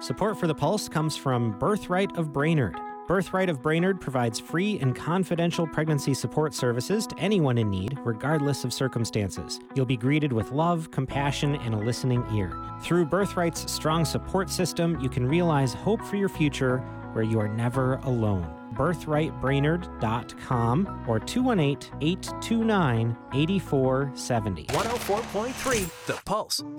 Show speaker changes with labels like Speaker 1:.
Speaker 1: Support for The Pulse comes from Birthright of Brainerd. Birthright of Brainerd provides free and confidential pregnancy support services to anyone in need, regardless of circumstances. You'll be greeted with love, compassion, and a listening ear. Through Birthright's strong support system, you can realize hope for your future where you are never alone. BirthrightBrainerd.com or 218-829-8470.
Speaker 2: 104.3 The Pulse.